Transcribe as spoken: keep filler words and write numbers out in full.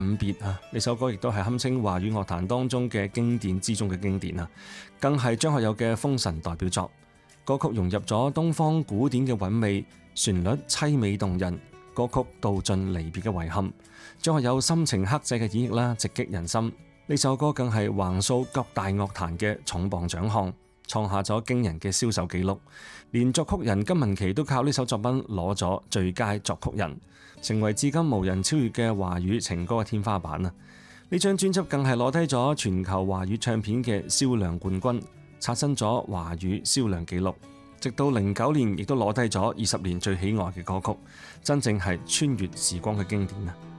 伍別啊，呢首歌亦都係堪稱華語樂壇當中嘅經典之中嘅經典啊，更係張學友嘅封神代表作。歌曲融入咗東方古典嘅韻味，旋律淒美動人，歌曲道盡離別嘅遺憾。張學友深情克制嘅演繹啦，直擊人心。呢首歌更係橫掃各大樂壇嘅重磅獎項，創下咗驚人嘅銷售紀錄。連作曲人金玟岐都靠呢首作品攞咗最佳作曲人，成為至今無人超越嘅華語情歌嘅天花板啊！呢張專輯更係攞低咗全球華語唱片嘅銷量冠軍，刷新咗華語銷量紀錄。直到零九年，亦都攞低咗二十年最喜愛嘅歌曲，真正係穿越時光嘅經典啊！